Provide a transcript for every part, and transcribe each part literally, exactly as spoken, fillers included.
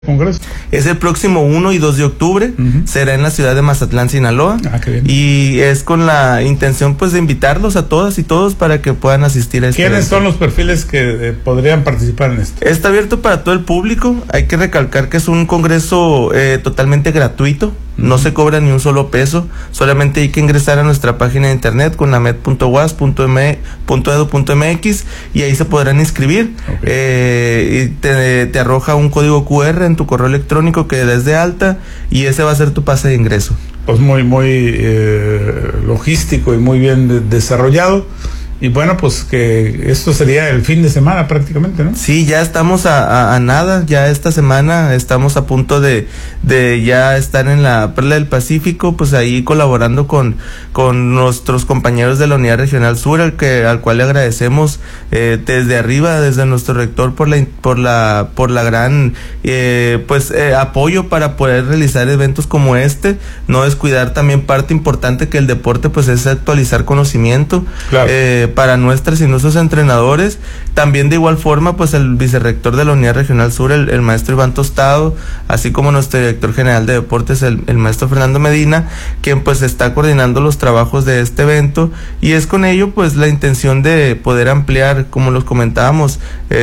Congreso. Es el próximo uno y dos de octubre, uh-huh. Será en la ciudad de Mazatlán, Sinaloa. Ah, qué bien. Y es con la intención pues de invitarlos a todas y todos para que puedan asistir a este ¿Quiénes evento. son los perfiles que eh, podrían participar en esto? Está abierto para todo el público. Hay que recalcar que es un congreso eh, totalmente gratuito. Uh-huh. No se cobra ni un solo peso. Solamente hay que ingresar a nuestra página de internet conamet punto u a s punto edu punto m x y ahí se podrán inscribir. Okay. Eh, y te, te arroja un código cu erre en tu correo electrónico que des de alta y ese va a ser tu pase de ingreso. Pues muy, muy eh, logístico y muy bien de, desarrollado. Y bueno, pues que esto sería el fin de semana prácticamente, ¿no? Sí, ya estamos a, a, a nada, ya esta semana estamos a punto de, de ya estar en la Perla del Pacífico, pues ahí colaborando con, con nuestros compañeros de la Unidad Regional Sur, al que, al cual le agradecemos eh, desde arriba, desde nuestro rector por la, por la, por la gran, eh, pues eh, apoyo para poder realizar eventos como este, no descuidar también parte importante que el deporte pues es actualizar conocimiento. Claro. Eh, para nuestras y nuestros entrenadores, también de igual forma pues el vicerrector de la Unidad Regional Sur, el, el maestro Iván Tostado, así como nuestro director general de deportes, el, el maestro Fernando Medina, quien pues está coordinando los trabajos de este evento, y es con ello pues la intención de poder ampliar, como los comentábamos,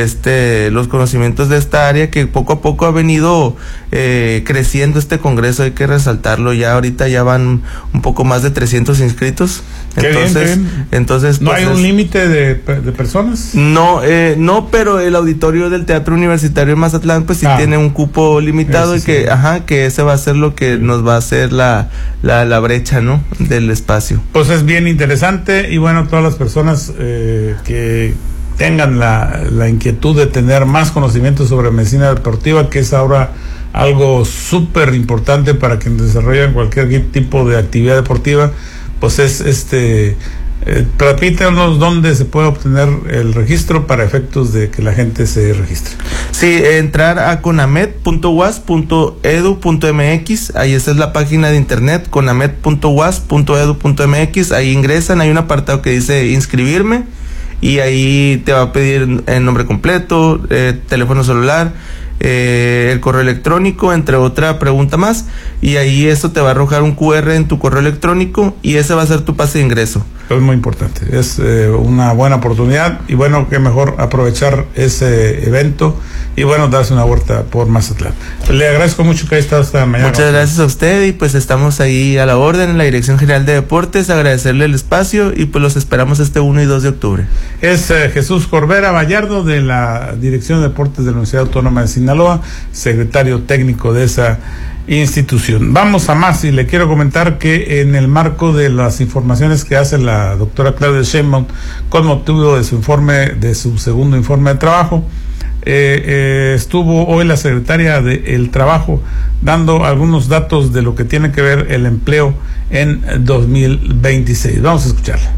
este los conocimientos de esta área que poco a poco ha venido eh, creciendo este congreso. Hay que resaltarlo, ya ahorita ya van un poco más de trescientos inscritos. Qué entonces, bien, qué bien. entonces ¿No pues, hay un límite de, de personas? No, eh, no, pero el auditorio del Teatro Universitario de Mazatlán pues sí ah, tiene un cupo limitado y que, sí. ajá, que ese va a ser lo que nos va a hacer la, la, la brecha, ¿no? Del espacio. Pues es bien interesante y bueno, todas las personas eh, que tengan la, la inquietud de tener más conocimiento sobre medicina deportiva, que es ahora algo súper importante para quienes desarrollan cualquier tipo de actividad deportiva, pues es este... Eh, repítanos dónde se puede obtener el registro para efectos de que la gente se registre. Sí, entrar a conamet punto u a s punto edu punto m x, ahí esa es la página de internet, conamet punto u a s punto edu punto m x, ahí ingresan, hay un apartado que dice inscribirme y ahí te va a pedir el nombre completo, eh, teléfono celular, Eh, el correo electrónico, entre otra pregunta más, y ahí eso te va a arrojar un cu erre en tu correo electrónico y ese va a ser tu pase de ingreso. Es muy importante, es eh, una buena oportunidad y bueno, que mejor aprovechar ese evento y bueno, darse una vuelta por Mazatlán. Le agradezco mucho que haya estado esta mañana. Muchas gracias a usted y pues estamos ahí a la orden en la Dirección General de Deportes, agradecerle el espacio y pues los esperamos este uno y dos de octubre. Es eh, Jesús Corbera Vallardo de la Dirección de Deportes de la Universidad Autónoma de Sinaloa, secretario técnico de esa institución. Vamos a más y le quiero comentar que en el marco de las informaciones que hace la doctora Claudia Sheinbaum con motivo de su informe, de su segundo informe de trabajo, eh, eh, estuvo hoy la secretaria del Trabajo dando algunos datos de lo que tiene que ver el empleo en dos mil veintiséis. Vamos a escucharla.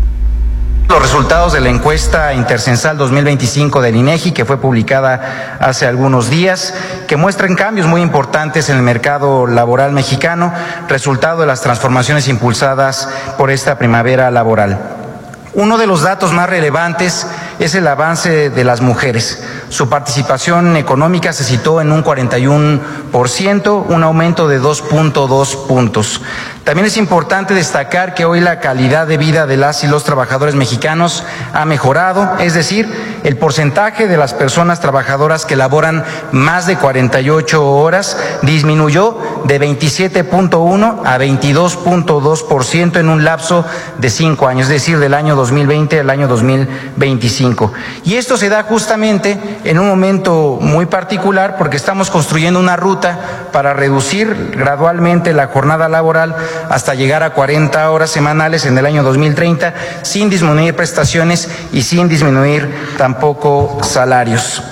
Los resultados de la encuesta intercensal dos mil veinticinco del INEGI, que fue publicada hace algunos días, que muestran cambios muy importantes en el mercado laboral mexicano, resultado de las transformaciones impulsadas por esta primavera laboral. Uno de los datos más relevantes es el avance de las mujeres. Su participación económica se situó en un cuarenta y uno por ciento, un aumento de dos punto dos puntos. También es importante destacar que hoy la calidad de vida de las y los trabajadores mexicanos ha mejorado, es decir, el porcentaje de las personas trabajadoras que laboran más de cuarenta y ocho horas disminuyó de veintisiete punto uno a veintidós punto dos por ciento en un lapso de cinco años, es decir, del año dos mil veinte al año dos mil veinticinco. Y esto se da justamente en un momento muy particular porque estamos construyendo una ruta para reducir gradualmente la jornada laboral hasta llegar a cuarenta horas semanales en el año dos mil treinta, sin disminuir prestaciones y sin disminuir tampoco salarios.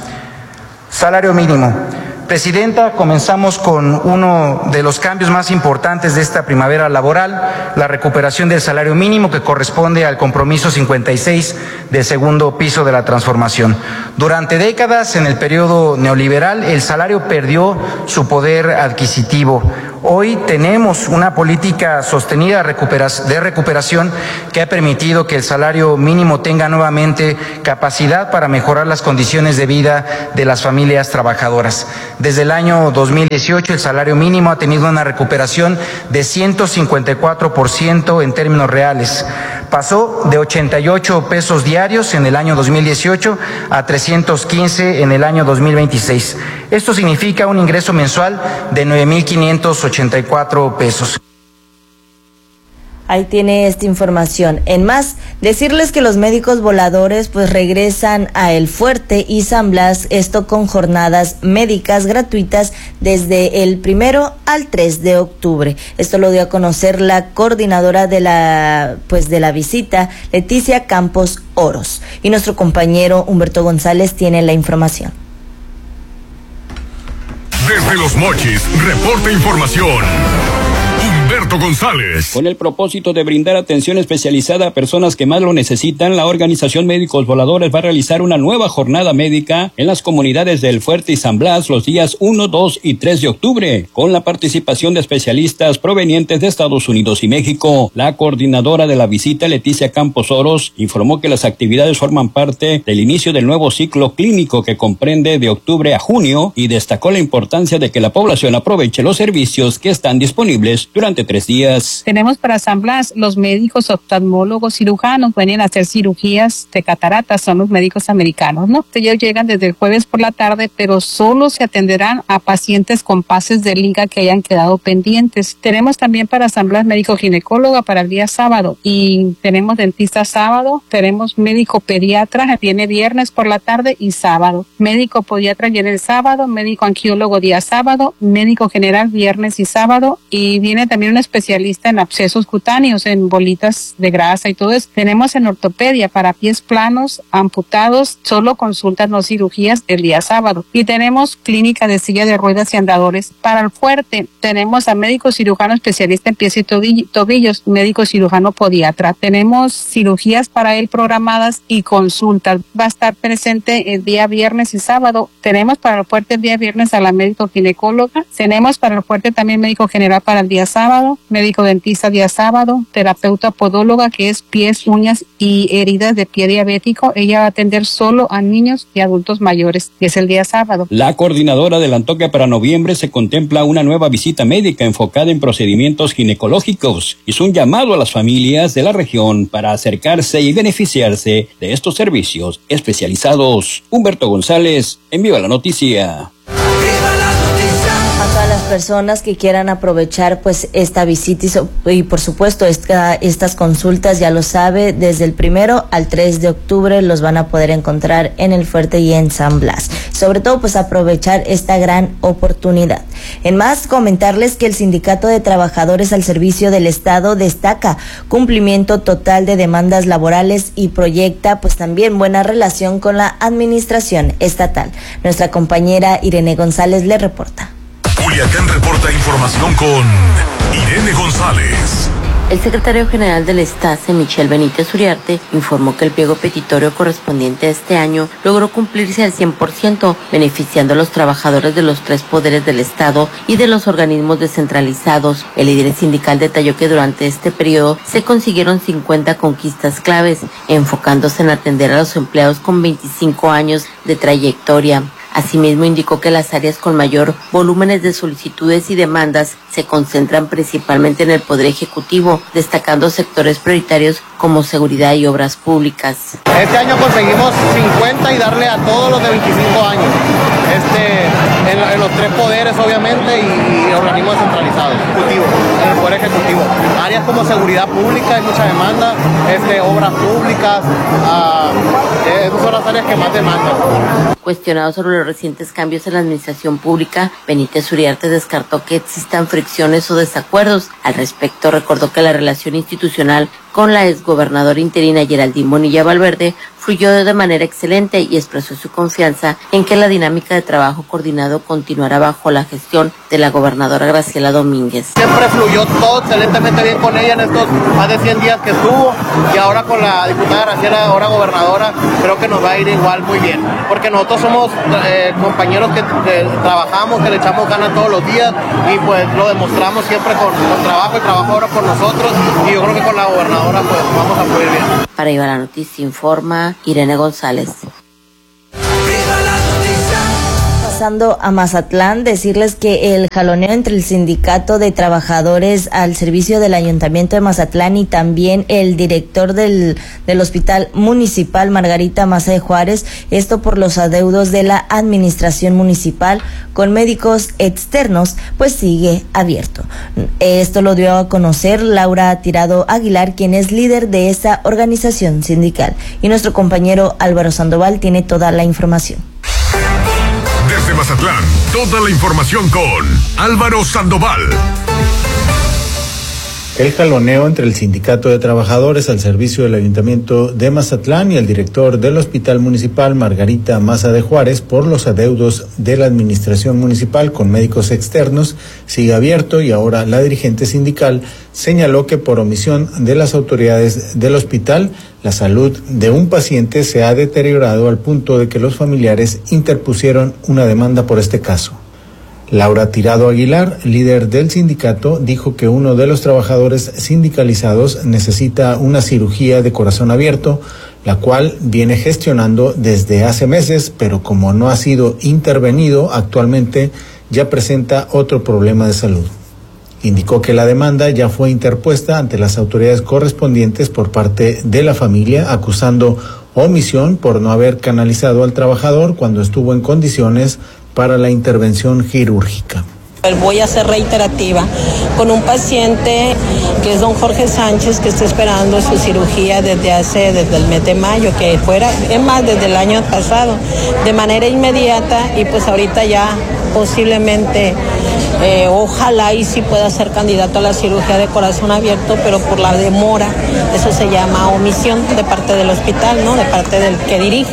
Salario mínimo. Presidenta, comenzamos con uno de los cambios más importantes de esta primavera laboral, la recuperación del salario mínimo que corresponde al compromiso cincuenta y seis del segundo piso de la transformación. Durante décadas, en el periodo neoliberal, el salario perdió su poder adquisitivo. Hoy tenemos una política sostenida de recuperación que ha permitido que el salario mínimo tenga nuevamente capacidad para mejorar las condiciones de vida de las familias trabajadoras. Desde el año dos mil dieciocho, el salario mínimo ha tenido una recuperación de ciento cincuenta y cuatro por ciento en términos reales. Pasó de ochenta y ocho pesos diarios en el año dos mil dieciocho a trescientos quince en el año dos mil veintiséis. Esto significa un ingreso mensual de nueve mil quinientos ochenta y cuatro pesos. Ahí tiene esta información. En más, decirles que los médicos voladores pues regresan a El Fuerte y San Blas, esto con jornadas médicas gratuitas desde el primero al tres de octubre. Esto lo dio a conocer la coordinadora de la pues de la visita, Leticia Campos Oros. Y nuestro compañero Humberto González tiene la información. Desde Los Mochis, reporta información Humberto González. Con el propósito de brindar atención especializada a personas que más lo necesitan, la organización Médicos Voladores va a realizar una nueva jornada médica en las comunidades de El Fuerte y San Blas los días uno, dos y tres de octubre, con la participación de especialistas provenientes de Estados Unidos y México. La coordinadora de la visita, Leticia Campos Oros, informó que las actividades forman parte del inicio del nuevo ciclo clínico que comprende de octubre a junio, y destacó la importancia de que la población aproveche los servicios que están disponibles durante tres días. Tenemos para San Blas los médicos oftalmólogos cirujanos, vienen a hacer cirugías de cataratas, son los médicos americanos, ¿no? Ellos llegan desde el jueves por la tarde, pero solo se atenderán a pacientes con pases de liga que hayan quedado pendientes. Tenemos también para San Blas médico ginecóloga para el día sábado, y tenemos dentista sábado, tenemos médico pediatra, viene viernes por la tarde y sábado, médico pediatra viene el sábado, médico angiólogo día sábado, médico general viernes y sábado, y viene también un especialista en abscesos cutáneos, en bolitas de grasa y todo eso. Tenemos en ortopedia para pies planos, amputados, solo consultas, no cirugías, el día sábado. Y tenemos clínica de silla de ruedas y andadores. Para El Fuerte tenemos a médico cirujano especialista en pies y tobillos, médico cirujano podiatra. Tenemos cirugías para él programadas y consultas. Va a estar presente el día viernes y sábado. Tenemos para El Fuerte el día viernes a la médico ginecóloga. Tenemos para El Fuerte también médico general para el día sábado, médico dentista día sábado, terapeuta podóloga que es pies, uñas y heridas de pie diabético. Ella va a atender solo a niños y adultos mayores, que es el día sábado. La coordinadora adelantó que para noviembre se contempla una nueva visita médica enfocada en procedimientos ginecológicos. Hizo un llamado a las familias de la región para acercarse y beneficiarse de estos servicios especializados. Humberto González, en Viva la Noticia. A todas las personas que quieran aprovechar pues esta visita y, so, y por supuesto esta, estas consultas, ya lo sabe, desde el primero al tres de octubre los van a poder encontrar en El Fuerte y en San Blas. Sobre todo pues aprovechar esta gran oportunidad. En más, comentarles que el Sindicato de Trabajadores al Servicio del Estado destaca cumplimiento total de demandas laborales y proyecta pues también buena relación con la administración estatal. Nuestra compañera Irene González le reporta. Culiacán reporta información con Irene González. El secretario general del STACE, Michelle Benítez Uriarte, informó que el pliego petitorio correspondiente a este año logró cumplirse al cien por ciento, beneficiando a los trabajadores de los tres poderes del Estado y de los organismos descentralizados. El líder sindical detalló que durante este periodo se consiguieron cincuenta conquistas claves, enfocándose en atender a los empleados con veinticinco años de trayectoria. Asimismo, indicó que las áreas con mayor volúmenes de solicitudes y demandas se concentran principalmente en el Poder Ejecutivo, destacando sectores prioritarios como seguridad y obras públicas. Este año conseguimos cincuenta y darle a todos los de veinticinco años, este, en, en los tres poderes obviamente y, y organismos descentralizados, ejecutivo, en el Poder Ejecutivo. Áreas como seguridad pública, hay mucha demanda, este, obras públicas, uh, esas son las áreas que más demandan. Cuestionado sobre los recientes cambios en la administración pública, Benítez Uriarte descartó que existan fricciones o desacuerdos. Al respecto, recordó que la relación institucional con la exgobernadora interina Geraldine Bonilla Valverde fue fluyó de manera excelente y expresó su confianza en que la dinámica de trabajo coordinado continuará bajo la gestión de la gobernadora Graciela Domínguez. Siempre fluyó todo excelentemente bien con ella en estos más de cien días que estuvo, y ahora con la diputada Graciela, ahora gobernadora, creo que nos va a ir igual muy bien, porque nosotros somos eh, compañeros que, que trabajamos, que le echamos ganas todos los días, y pues lo demostramos siempre con, con trabajo y trabajo ahora por nosotros, y yo creo que con la gobernadora pues vamos a fluir bien. Para Viva la Noticia informa Irene González. Pasando a Mazatlán, decirles que el jaloneo entre el sindicato de trabajadores al servicio del Ayuntamiento de Mazatlán y también el director del, del Hospital Municipal Margarita Maza de Juárez, esto por los adeudos de la administración municipal con médicos externos, pues sigue abierto. Esto lo dio a conocer Laura Tirado Aguilar, quien es líder de esa organización sindical, y nuestro compañero Álvaro Sandoval tiene toda la información. Desde Mazatlán, toda la información con Álvaro Sandoval. El jaloneo entre el Sindicato de Trabajadores al servicio del Ayuntamiento de Mazatlán y el director del Hospital Municipal Margarita Maza de Juárez por los adeudos de la administración municipal con médicos externos sigue abierto, y ahora la dirigente sindical señaló que por omisión de las autoridades del hospital, la salud de un paciente se ha deteriorado al punto de que los familiares interpusieron una demanda por este caso. Laura Tirado Aguilar, líder del sindicato, dijo que uno de los trabajadores sindicalizados necesita una cirugía de corazón abierto, la cual viene gestionando desde hace meses, pero como no ha sido intervenido, actualmente ya presenta otro problema de salud. Indicó que la demanda ya fue interpuesta ante las autoridades correspondientes por parte de la familia, acusando omisión por no haber canalizado al trabajador cuando estuvo en condiciones para la intervención quirúrgica. Voy a ser reiterativa con un paciente que es don Jorge Sánchez, que está esperando su cirugía desde hace, desde el mes de mayo, que fuera, es más, desde el año pasado, de manera inmediata, y pues ahorita ya posiblemente, eh, ojalá y sí pueda ser candidato a la cirugía de corazón abierto, pero por la demora, eso se llama omisión de parte del hospital, ¿no? De parte del que dirige.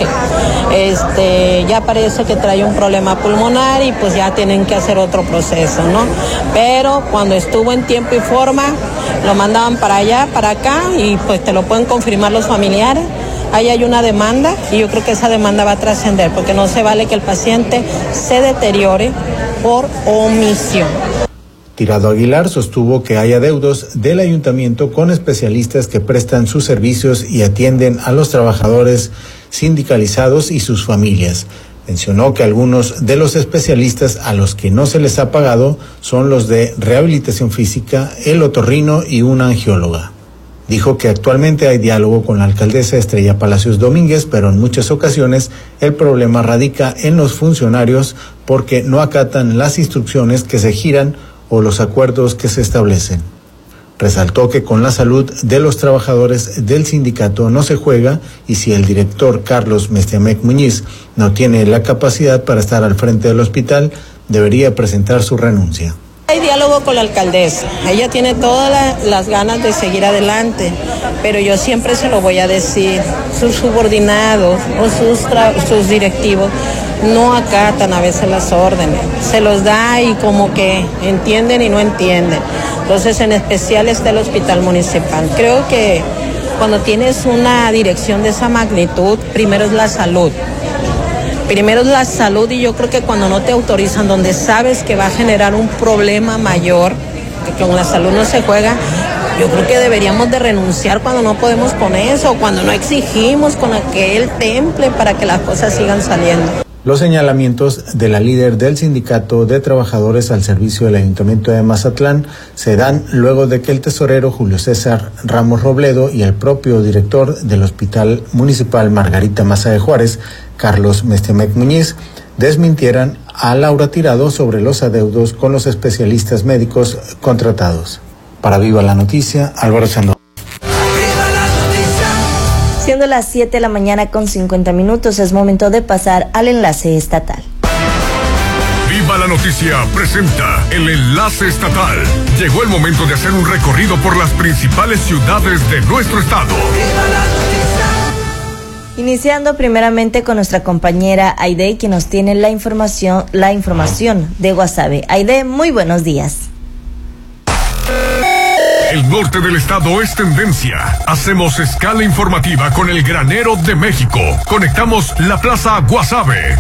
Este, ya parece que trae un problema pulmonar y pues ya tienen que hacer otro proceso, ¿no? Pero cuando estuvo en tiempo y forma, lo mandaban para allá, para acá, y pues te lo pueden confirmar los familiares. Ahí hay una demanda, y yo creo que esa demanda va a trascender, porque no se vale que el paciente se deteriore por omisión. Tirado Aguilar sostuvo que hay adeudos del ayuntamiento con especialistas que prestan sus servicios y atienden a los trabajadores sindicalizados y sus familias. Mencionó que algunos de los especialistas a los que no se les ha pagado son los de rehabilitación física, el otorrino y una angióloga. Dijo que actualmente hay diálogo con la alcaldesa Estrella Palacios Domínguez, pero en muchas ocasiones el problema radica en los funcionarios porque no acatan las instrucciones que se giran o los acuerdos que se establecen. Resaltó que con la salud de los trabajadores del sindicato no se juega, y si el director Carlos Mestiamec Muñiz no tiene la capacidad para estar al frente del hospital, debería presentar su renuncia. Hay diálogo con la alcaldesa, ella tiene todas la, las ganas de seguir adelante, pero yo siempre se lo voy a decir, sus subordinados o sus, tra- sus directivos no acatan a veces las órdenes, se los da y como que entienden y no entienden. Entonces, en especial está el hospital municipal. Creo que cuando tienes una dirección de esa magnitud, primero es la salud. Primero es la salud, y yo creo que cuando no te autorizan, donde sabes que va a generar un problema mayor, que con la salud no se juega, yo creo que deberíamos de renunciar cuando no podemos con eso, cuando no exigimos con aquel temple para que las cosas sigan saliendo. Los señalamientos de la líder del Sindicato de Trabajadores al servicio del Ayuntamiento de Mazatlán se dan luego de que el tesorero Julio César Ramos Robledo y el propio director del Hospital Municipal Margarita Maza de Juárez, Carlos Mestiamec Muñiz, desmintieran a Laura Tirado sobre los adeudos con los especialistas médicos contratados. Para Viva la Noticia, Álvaro Sandoval. Siendo las siete de la mañana con cincuenta minutos, es momento de pasar al enlace estatal. Viva la Noticia presenta el enlace estatal. Llegó el momento de hacer un recorrido por las principales ciudades de nuestro estado. Iniciando primeramente con nuestra compañera Aide, quien nos tiene la información, la información de Guasave. Aide, muy buenos días. El norte del estado es tendencia. Hacemos escala informativa con el granero de México. Conectamos la Plaza Guasave.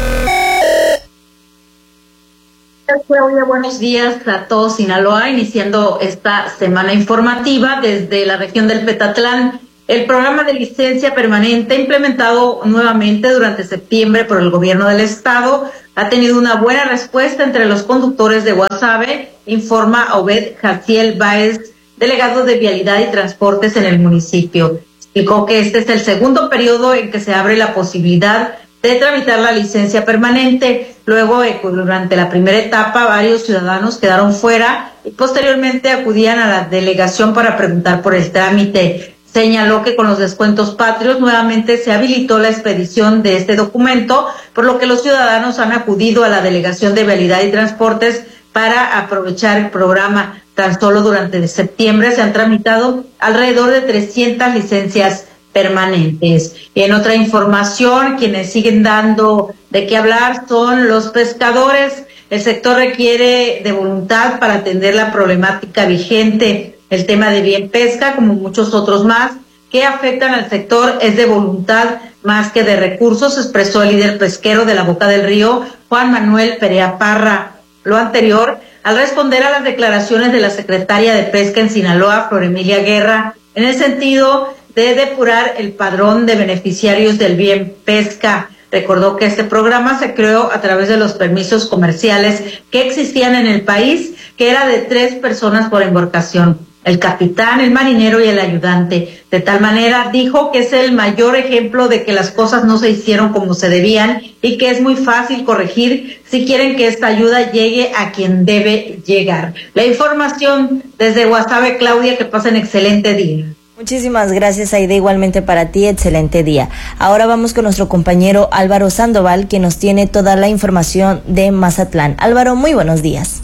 Buenos días a todos Sinaloa, iniciando esta semana informativa desde la región del Petatlán. El programa de licencia permanente implementado nuevamente durante septiembre por el gobierno del estado ha tenido una buena respuesta entre los conductores de Guasave, informa Obed Jaciel Báez, delegado de Vialidad y Transportes en el municipio. Explicó que este es el segundo periodo en que se abre la posibilidad de tramitar la licencia permanente. Luego, eh, durante la primera etapa, varios ciudadanos quedaron fuera y posteriormente acudían a la delegación para preguntar por el trámite. Señaló que con los descuentos patrios nuevamente se habilitó la expedición de este documento, por lo que los ciudadanos han acudido a la Delegación de Vialidad y Transportes para aprovechar el programa. Tan solo durante septiembre se han tramitado alrededor de trescientas licencias permanentes. Y en otra información, quienes siguen dando de qué hablar son los pescadores. El sector requiere de voluntad para atender la problemática vigente. El tema de bien pesca, como muchos otros más que afectan al sector, es de voluntad más que de recursos, expresó el líder pesquero de la Boca del Río, Juan Manuel Perea Parra. Lo anterior al responder a las declaraciones de la secretaria de Pesca en Sinaloa, Flor Emilia Guerra, en el sentido de depurar el padrón de beneficiarios del bien pesca. Recordó que este programa se creó a través de los permisos comerciales que existían en el país, que era de tres personas por embarcación: el capitán, el marinero y el ayudante. De tal manera, dijo que es el mayor ejemplo de que las cosas no se hicieron como se debían y que es muy fácil corregir si quieren que esta ayuda llegue a quien debe llegar. La información desde Guasave, Claudia, que pasen excelente día. Muchísimas gracias, Aide, igualmente para ti, excelente día. Ahora vamos con nuestro compañero Álvaro Sandoval, que nos tiene toda la información de Mazatlán. Álvaro, muy buenos días.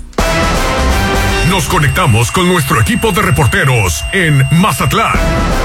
Nos conectamos con nuestro equipo de reporteros en Mazatlán.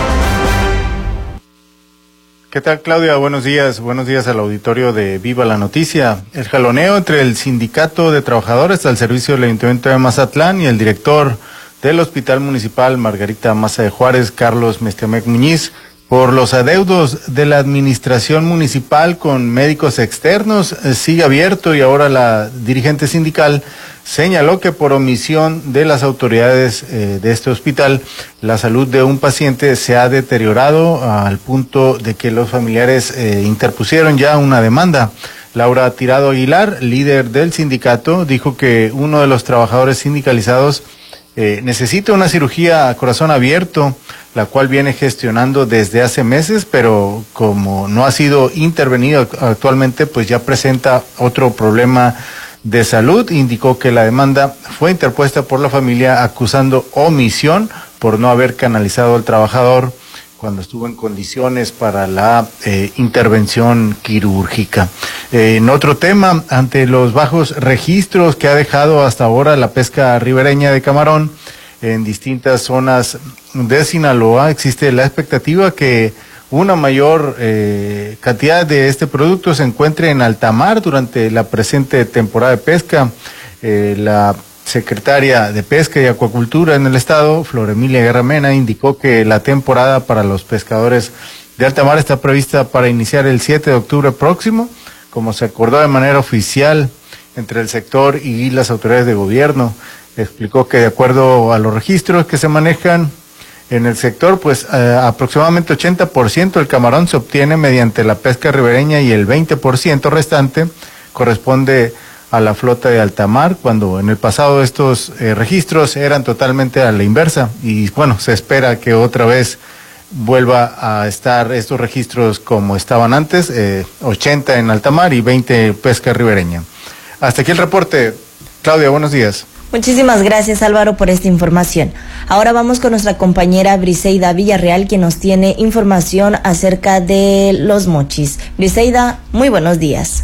¿Qué tal, Claudia? Buenos días. Buenos días al auditorio de Viva la Noticia. El jaloneo entre el Sindicato de Trabajadores al servicio del Ayuntamiento de Mazatlán y el director del Hospital Municipal Margarita Maza de Juárez, Carlos Mestiamec Muñiz, por los adeudos de la administración municipal con médicos externos, eh, sigue abierto, y ahora la dirigente sindical señaló que por omisión de las autoridades eh, de este hospital, la salud de un paciente se ha deteriorado al punto de que los familiares eh, interpusieron ya una demanda. Laura Tirado Aguilar, líder del sindicato, dijo que uno de los trabajadores sindicalizados Eh, necesita una cirugía a corazón abierto, la cual viene gestionando desde hace meses, pero como no ha sido intervenido actualmente, pues ya presenta otro problema de salud. Indicó que la demanda fue interpuesta por la familia acusando omisión por no haber canalizado al trabajador cuando estuvo en condiciones para la eh, intervención quirúrgica. Eh, en otro tema, ante los bajos registros que ha dejado hasta ahora la pesca ribereña de camarón en distintas zonas de Sinaloa, existe la expectativa que una mayor eh, cantidad de este producto se encuentre en alta mar durante la presente temporada de pesca. Eh, la secretaria de Pesca y Acuacultura en el estado, Flor Emilia Guerra Mena, indicó que la temporada para los pescadores de alta mar está prevista para iniciar el siete de octubre próximo, como se acordó de manera oficial entre el sector y las autoridades de gobierno. Explicó que de acuerdo a los registros que se manejan en el sector, pues eh, aproximadamente ochenta por ciento del camarón se obtiene mediante la pesca ribereña y el veinte por ciento restante corresponde a la flota de alta mar, cuando en el pasado estos eh, registros eran totalmente a la inversa, y bueno, se espera que otra vez vuelva a estar estos registros como estaban antes, eh, ochenta en alta mar y veinte pesca ribereña. Hasta aquí el reporte. Claudia, buenos días. Muchísimas gracias, Álvaro, por esta información. Ahora vamos con nuestra compañera Briseida Villarreal, quien nos tiene información acerca de los mochis. Briseida, muy buenos días.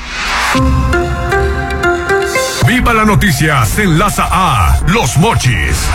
Viva la Noticia se enlaza a Los Mochis.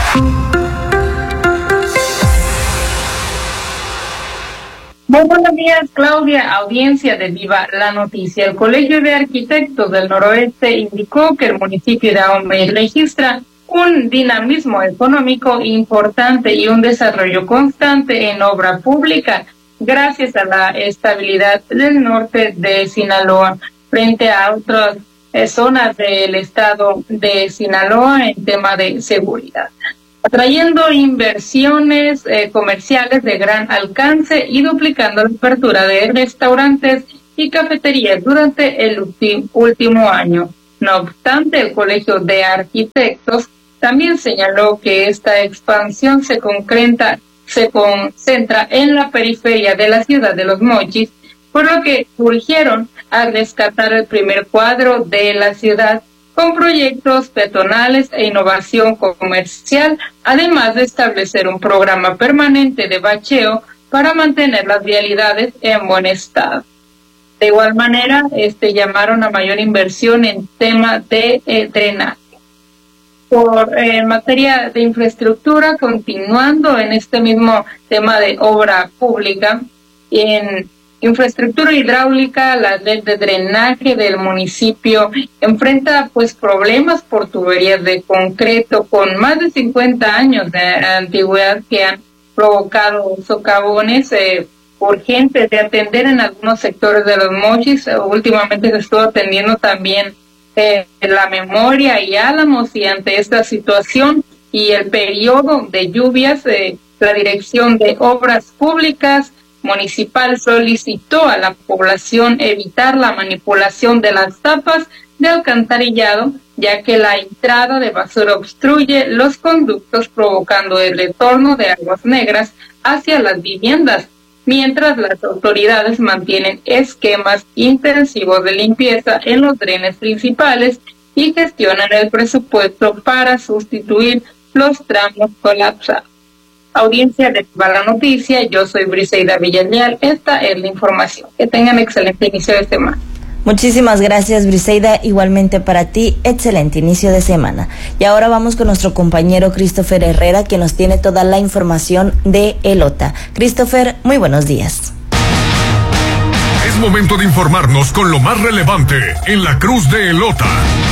Muy buenos días, Claudia, audiencia de Viva la Noticia. El Colegio de Arquitectos del Noroeste indicó que el municipio de Ahome registra un dinamismo económico importante y un desarrollo constante en obra pública, gracias a la estabilidad del norte de Sinaloa frente a otras eh, zonas del estado de Sinaloa en tema de seguridad, atrayendo inversiones eh, comerciales de gran alcance y duplicando la apertura de restaurantes y cafeterías durante el ulti- último año. No obstante, el Colegio de Arquitectos también señaló que esta expansión se concreta, se concentra en la periferia de la ciudad de Los Mochis, por lo que urgieron a rescatar el primer cuadro de la ciudad con proyectos peatonales e innovación comercial, además de establecer un programa permanente de bacheo para mantener las vialidades en buen estado. De igual manera, este llamaron a mayor inversión en tema de eh, drenaje. Por eh, en materia de infraestructura, continuando en este mismo tema de obra pública, en infraestructura hidráulica, la red de drenaje del municipio enfrenta pues problemas por tuberías de concreto con más de cincuenta años de antigüedad que han provocado socavones eh, urgentes de atender en algunos sectores de Los Mochis. Últimamente se estuvo atendiendo también eh, La Memoria y Álamos, y ante esta situación y el periodo de lluvias, eh, la Dirección de Obras Públicas Municipal solicitó a la población evitar la manipulación de las tapas de alcantarillado, ya que la entrada de basura obstruye los conductos, provocando el retorno de aguas negras hacia las viviendas, mientras las autoridades mantienen esquemas intensivos de limpieza en los drenes principales y gestionan el presupuesto para sustituir los tramos colapsados. Audiencia de Viva la Noticia, yo soy Briseida Villarreal, esta es la información. Que tengan excelente inicio de semana. Muchísimas gracias, Briseida, igualmente para ti, excelente inicio de semana. Y ahora vamos con nuestro compañero Christopher Herrera, que nos tiene toda la información de Elota. Christopher, muy buenos días. Es momento de informarnos con lo más relevante en la Cruz de Elota.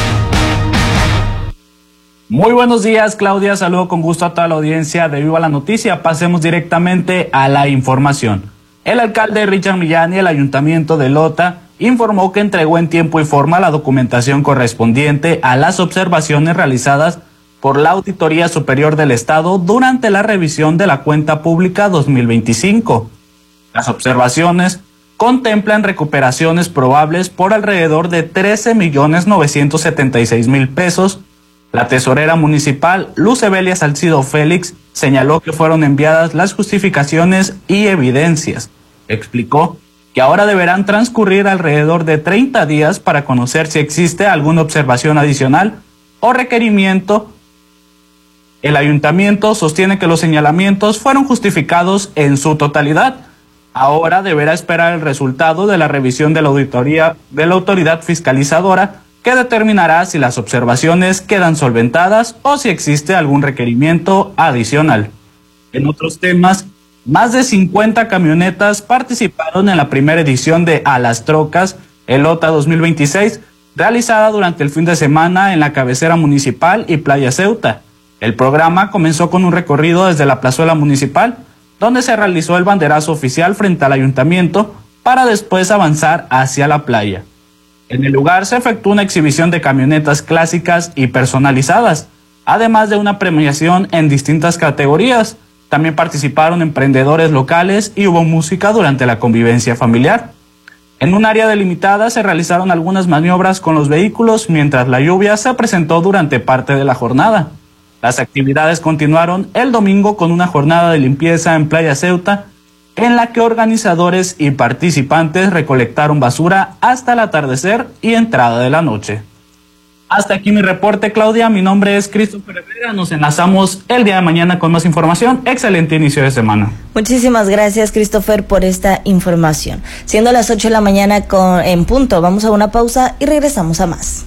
Muy buenos días, Claudia. Saludo con gusto a toda la audiencia de Viva la Noticia. Pasemos directamente a la información. El alcalde Richard Millán y el ayuntamiento de Elota informó que entregó en tiempo y forma la documentación correspondiente a las observaciones realizadas por la Auditoría Superior del Estado durante la revisión de la cuenta pública dos mil veinticinco. Las observaciones contemplan recuperaciones probables por alrededor de trece millones novecientos setenta y seis mil pesos. La tesorera municipal, Luz Evelia Salcido Félix, señaló que fueron enviadas las justificaciones y evidencias. Explicó que ahora deberán transcurrir alrededor de treinta días para conocer si existe alguna observación adicional o requerimiento. El ayuntamiento sostiene que los señalamientos fueron justificados en su totalidad. Ahora deberá esperar el resultado de la revisión de la auditoría de la autoridad fiscalizadora, que determinará si las observaciones quedan solventadas o si existe algún requerimiento adicional. En otros temas, más de cincuenta camionetas participaron en la primera edición de A las Trocas, Elota dos mil veintiséis, realizada durante el fin de semana en la cabecera municipal y Playa Ceuta. El programa comenzó con un recorrido desde la plazuela municipal, donde se realizó el banderazo oficial frente al ayuntamiento, para después avanzar hacia la playa. En el lugar se efectuó una exhibición de camionetas clásicas y personalizadas, además de una premiación en distintas categorías. También participaron emprendedores locales y hubo música durante la convivencia familiar. En un área delimitada se realizaron algunas maniobras con los vehículos mientras la lluvia se presentó durante parte de la jornada. Las actividades continuaron el domingo con una jornada de limpieza en Playa Ceuta, en la que organizadores y participantes recolectaron basura hasta el atardecer y entrada de la noche. Hasta aquí mi reporte, Claudia. Mi nombre es Christopher Herrera. Nos enlazamos el día de mañana con más información. Excelente inicio de semana. Muchísimas gracias, Christopher, por esta información. Siendo las ocho de la mañana con, en punto, vamos a una pausa y regresamos a más.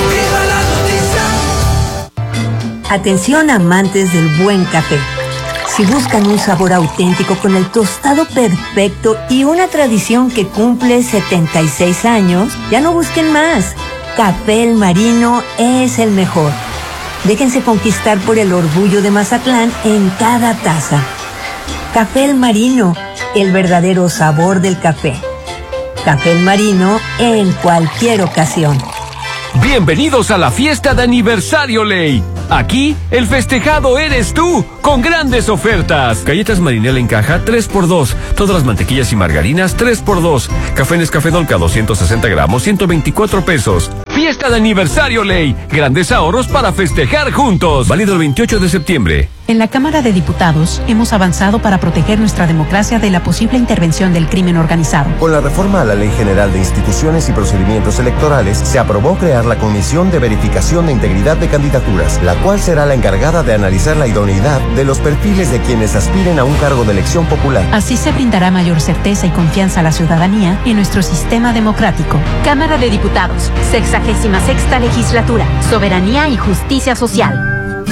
Atención, amantes del buen café. Si buscan un sabor auténtico con el tostado perfecto y una tradición que cumple setenta y seis años, ya no busquen más. Café El Marino es el mejor. Déjense conquistar por el orgullo de Mazatlán en cada taza. Café El Marino, el verdadero sabor del café. Café El Marino en cualquier ocasión. Bienvenidos a la fiesta de aniversario Ley. Aquí, el festejado eres tú, con grandes ofertas. Galletas Marinela en caja, tres por dos. Todas las mantequillas y margarinas, tres por dos. Café Nescafé Dolca, doscientos sesenta gramos, ciento veinticuatro pesos. Fiesta de aniversario Ley. Grandes ahorros para festejar juntos. Válido el veintiocho de septiembre. En la Cámara de Diputados hemos avanzado para proteger nuestra democracia de la posible intervención del crimen organizado. Con la reforma a la Ley General de Instituciones y Procedimientos Electorales, se aprobó crear la Comisión de Verificación de Integridad de Candidaturas, la cual será la encargada de analizar la idoneidad de los perfiles de quienes aspiren a un cargo de elección popular. Así se brindará mayor certeza y confianza a la ciudadanía en nuestro sistema democrático. Cámara de Diputados, sexagésima sexta legislatura, soberanía y justicia social.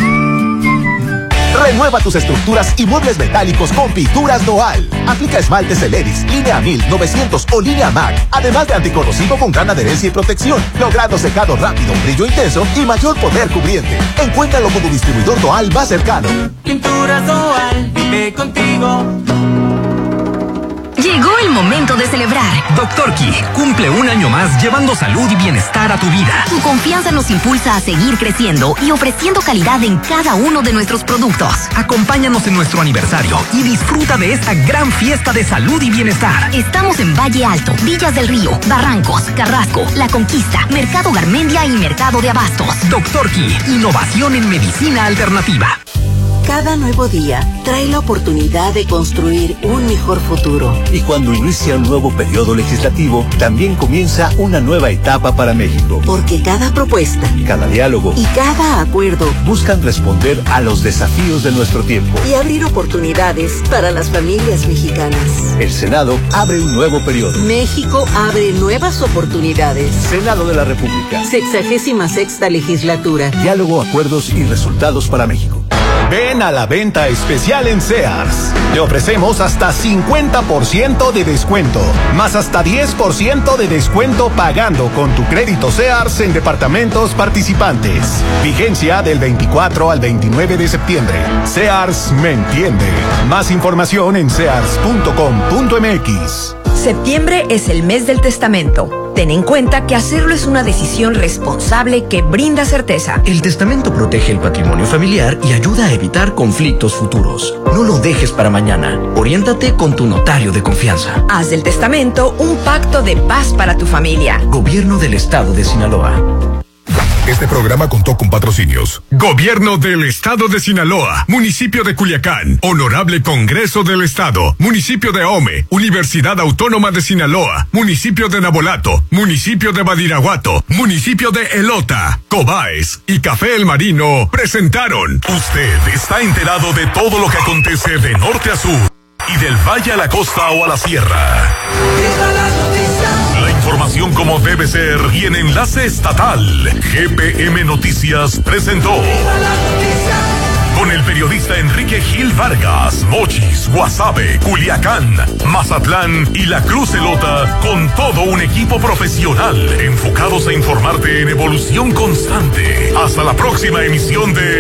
Renueva tus estructuras y muebles metálicos con Pinturas Noal. Aplica esmaltes Celeris, línea mil, novecientos o línea Mac, además de anticorrosivo con gran adherencia y protección, logrando secado rápido, brillo intenso y mayor poder cubriente. Encuéntralo como distribuidor Noal más cercano. Pinturas Noal, vive contigo. Llegó el momento de celebrar. Doctor Key cumple un año más llevando salud y bienestar a tu vida. Tu confianza nos impulsa a seguir creciendo y ofreciendo calidad en cada uno de nuestros productos. Acompáñanos en nuestro aniversario y disfruta de esta gran fiesta de salud y bienestar. Estamos en Valle Alto, Villas del Río, Barrancos, Carrasco, La Conquista, Mercado Garmendia y Mercado de Abastos. Doctor Key, innovación en medicina alternativa. Cada nuevo día trae la oportunidad de construir un mejor futuro. Y cuando inicia un nuevo periodo legislativo, también comienza una nueva etapa para México. Porque cada propuesta, cada diálogo y cada acuerdo buscan responder a los desafíos de nuestro tiempo y abrir oportunidades para las familias mexicanas. El Senado abre un nuevo periodo. México abre nuevas oportunidades. Senado de la República. Sexagésima sexta legislatura. Diálogo, acuerdos y resultados para México. Ven a la venta especial en Sears. Te ofrecemos hasta cincuenta por ciento de descuento, más hasta diez por ciento de descuento pagando con tu crédito Sears en departamentos participantes. Vigencia del veinticuatro al veintinueve de septiembre. Sears me entiende. Más información en sears punto com punto m x. Septiembre es el mes del testamento. Ten en cuenta que hacerlo es una decisión responsable que brinda certeza. El testamento protege el patrimonio familiar y ayuda a evitar conflictos futuros. No lo dejes para mañana. Oriéntate con tu notario de confianza. Haz del testamento un pacto de paz para tu familia. Gobierno del Estado de Sinaloa. Este programa contó con patrocinios. Gobierno del Estado de Sinaloa, Municipio de Culiacán, Honorable Congreso del Estado, Municipio de Ahome, Universidad Autónoma de Sinaloa, Municipio de Nabolato, Municipio de Badiraguato, Municipio de Elota, Cobaes y Café El Marino presentaron. Usted está enterado de todo lo que acontece de norte a sur y del valle a la costa o a la sierra. La información como debe ser y en enlace estatal. G P M Noticias presentó. Con el periodista Enrique Gil Vargas, Mochis, Guasave, Culiacán, Mazatlán y La Cruz Elota, con todo un equipo profesional enfocados a informarte en evolución constante. Hasta la próxima emisión de